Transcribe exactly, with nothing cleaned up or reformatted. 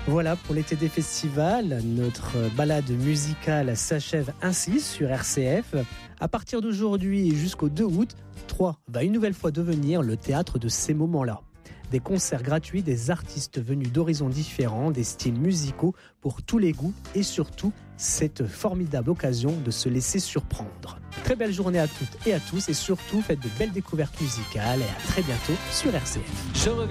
Voilà pour l'été des festivals. Notre balade musicale s'achève ainsi sur R C F. À partir d'aujourd'hui et jusqu'au deux août, Troyes va une nouvelle fois devenir le théâtre de ces moments-là. Des concerts gratuits, des artistes venus d'horizons différents, des styles musicaux pour tous les goûts et surtout cette formidable occasion de se laisser surprendre. Très belle journée à toutes et à tous et surtout faites de belles découvertes musicales et à très bientôt sur R C F.